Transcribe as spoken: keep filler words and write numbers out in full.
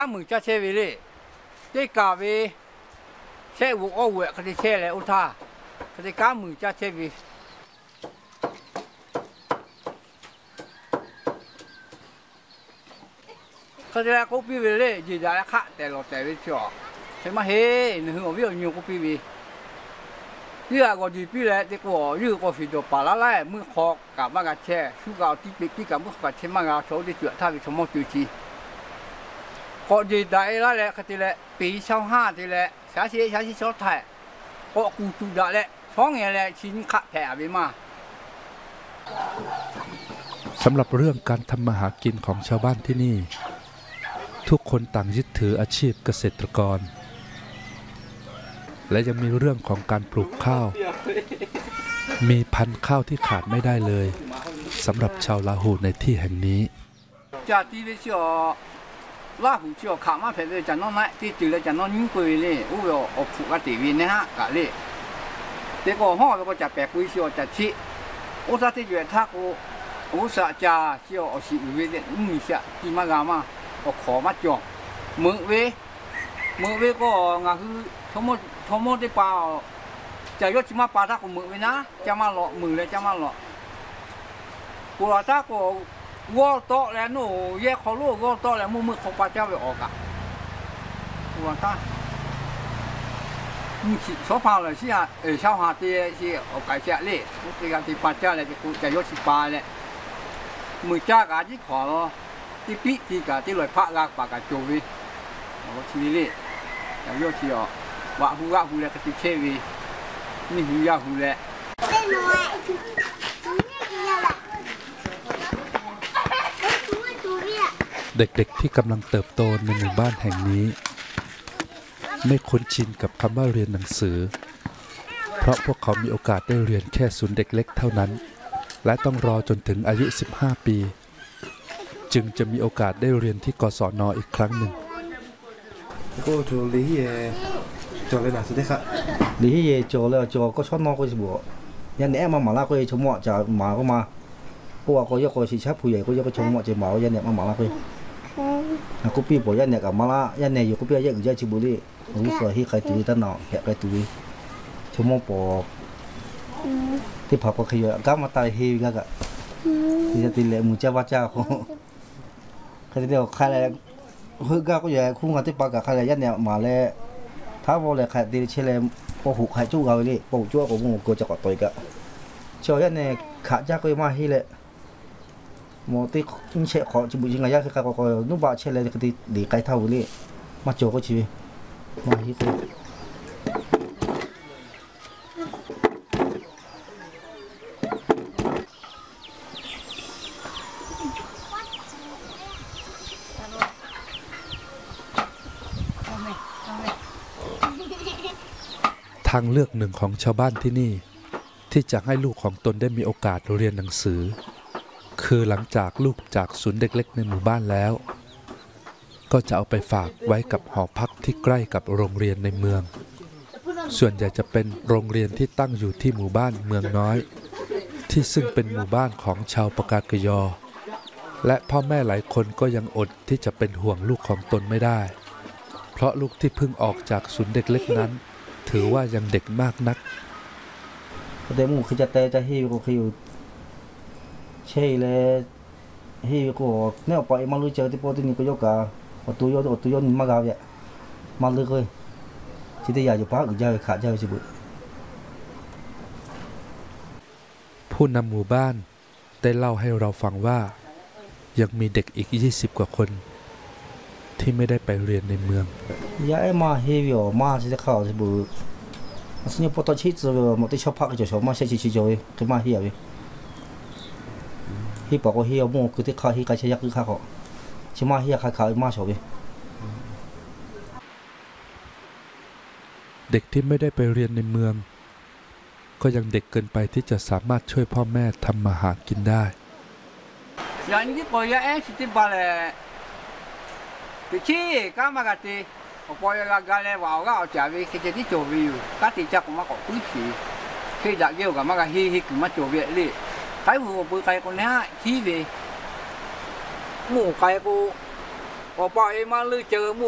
阿门家车位嘞，这价位车五二五，佢哋车嚟乌他，佢哋家门家车位。佢哋咧嗰邊位咧，就係一卡地落地位咗，係咪嘿？你去我邊度用嗰邊位？呢個我哋邊咧，呢個呢個是做巴拉拉，每學夾乜架車，暑假啲啲啲咁乜架車乜架坐啲腳，睇佢做乜做事。我哋大啦咧，佢哋咧比上下啲咧，小時小時所睇，我顧住咗咧，廠嘢咧先卡แผลไปมาสำหรับเรื่องการทำมาหากินของชาวบ้านที่นี่ทุกคนต่างยึดถืออาชีพเกษตรกรและยังมีเรื่องของการปลูกข้าวมีพันธุ์ข้าวที่ขาดไม่ได้เลยสำหรับชาวลาหูในที่แห่งนี้ลาหูเชียวขามาเพื่อจะนอนไหนที่จุดเลยจะนอนยิ่งกุยเลยอู้ยออกผูกกติวินนะฮะกะเลยแต่ก็ห้องเราก็จะแปลกุยเชียวจะชี้อุตส่าห์ที่อยู่ท่ากูอุตส่าห์จะเชียวเอาสีวิเดนมีเสียที่มากามาก็ขอมาจองมือเวมือเวก็งาคือทั้งหมดทั้งหมดได้เปล่าจะยกชิมาปาท่ากูมือเวนะจะมาหลอกมือเลยจะมาหลอกกูว่าท่ากูวัวโตแล้วหนูแยกเขาลูกวัวโตแล้วมือมือของป้าเจ้าไปออกอ่ะว่าตามีชอบพาเลยสิฮะเออชาวหาเตี้ยสิออกไก่เสียเล่ที่การที่ป้าเจ้าเลยจะกูจะยกชิปลาเลยมือจ้ากาที่ขอที่ปีที่กาที่ลอยพระลากปากกาโจวีเอาทีนี้เล่จะยกที่ออกว่าหูว่าหูเลยกติเชวีนี่หูยาหูเลยเด็กๆที่กำลังเติบโตในหมู่บ้านแห่งนี้ไม่คุ้นชินกับคำว่าเรียนหนังสือเพราะพวกเขามีโอกาสได้เรียนแค่ศูนย์เด็กเล็กเท่านั้นและต้องรอจนถึงอายุสิบห้าปีจึงจะมีโอกาสได้เรียนที่กศน.อีกครั้งหนึ่งก็จะเรียนจะเรียนหนังสือได้ครับเรียนจะแล้วจะก็ชอบนอนก็จะบอกยันแหนมาหมาลาก็จะชมว่าจะหมาก็มาก็ว่าก็ยังก็สิชับผู้ใหญ่ก็ยังก็ชมว่าจะหมายันแหนมาหมาลาก็นะกูปีบอกยันแหนกับมาลายันแหนอยู่กูปียังอยู่ยังชิบุรีรู้สึกที่ใครตุยตั้งนานแค่ใครตุยชมว่าปอที่ผับก็ขยันก้าวมาตายเฮก็กะที่จะตีเล่มูเจ้าว่าเจ้าเขาใครที่เดียวใครอะไรเฮ้ยก้าวก็ใหญ่คู่กันที่ปากกับใครอะไรยันแหนมาแล้วถ้าว่าเลยใครตีเชลล์พอหูใครจู้เขาเลยพอจู้ก็มึงก็จะกอดตัวกะชาวยันแหนขาจ้าก็มาให้เลยหมดที่ยิ่งเชะขอจิบุจิงายาคือการก็นุ่มบาเชลเลยก็ที่ดีไกลเท่าเลยมาโจก็ชีวิตมาฮิคุทางเลือกหนึ่งของชาวบ้านที่นี่ที่จะให้ลูกของตนได้มีโอกาสเรียนหนังสือคือหลังจากลูกจากศูนย์เด็กเล็กในหมู่บ้านแล้วก็จะเอาไปฝากไว้กับหอพักที่ใกล้กับโรงเรียนในเมืองส่วนใหญ่จะเป็นโรงเรียนที่ตั้งอยู่ที่หมู่บ้านเมืองน้อยที่ซึ่งเป็นหมู่บ้านของชาวปากากยอและพ่อแม่หลายคนก็ยังอดที่จะเป็นห่วงลูกของตนไม่ได้เพราะลูกที่เพิ่งออกจากศูนย์เด็กเล็กนั้นถือว่ายังเด็กมากนักแต่หมู่คือจะเตะจะฮิวก็คือใช่เลยฮิวก็เนี่ยไปมาลุยเจอที่โปรตีนก็ยกกาอตุยอตุยอนมากาวเนี่ยมาเลยเลยที่ที่อยากจะพักหรือจะขาดจะสิบุผู้นำหมู่บ้านได้เล่าให้เราฟังว่ายังมีเด็กอีกยี่สิบกว่าคนที่ไม่ได้ไปเรียนในเมืองยายมาฮิวมาที่จะเข้าสิบุสิ่งที่พอตอนชิดจะมาที่ชอบพักจะชอบมาเช่นชิจอยคือมาฮิวฮิบอกว่าฮิวมั่วคือที่เขาฮิการใช้ยักษ์คือเขาชิมาฮิขายขายมาชอบเด็กที่ไม่ได้ไปเรียนในเมืองก็ยังเด็กเกินไปที่จะสามารถช่วยพ่อแม่ทำมาหากินได้อย่างนี้ปอยาเอ็นสิบบาทเลยที่ชี้ก้ามากะตีปอยากาเลยว่าเราจะไปคิดที่โจวิวกะตีจักมาก็คุยสีที่จะเกี่ยวกับมากะฮิฮิกุมาโจวิเลยใครหัวปืนใครคนนี้ชี้ไปหมู่ใครกู โอพอปล่อยมาลือเจอหมู่